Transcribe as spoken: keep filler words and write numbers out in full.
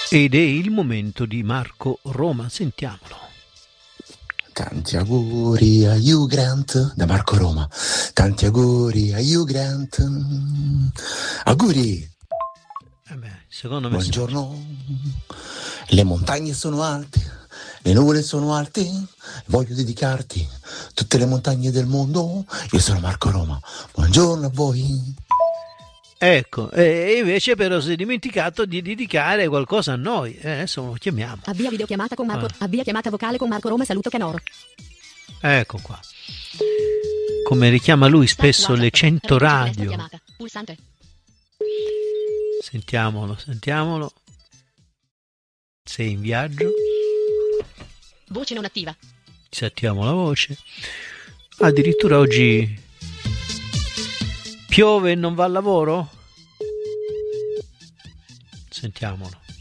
Ed è il momento di Marco Roma, sentiamolo. Tanti auguri a Hugh Grant da Marco Roma. Tanti auguri a Hugh Grant. Auguri. Eh beh, secondo me. Buongiorno. Le montagne sono alte, le nuvole sono alte. Voglio dedicarti tutte le montagne del mondo. Io sono Marco Roma. Buongiorno a voi. Ecco, e invece però si è dimenticato di dedicare qualcosa a noi. Eh, adesso lo chiamiamo. Avvia videochiamata con Marco. Ah. Avvia chiamata vocale con Marco Roma. Saluto Canoro. Ecco qua. Come richiama lui spesso le cento radio. Pulsante. Sentiamolo, sentiamolo. Sei in viaggio. Voce non attiva. Disattiviamo la voce. Addirittura oggi piove e non va al lavoro? Sentiamolo.